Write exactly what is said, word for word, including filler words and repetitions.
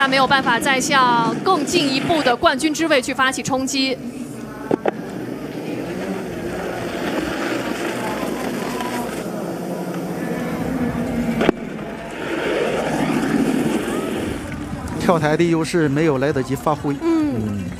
他没有办法再向更进一步的冠军之位去发起冲击。 跳台的优势没有来得及发挥。 嗯。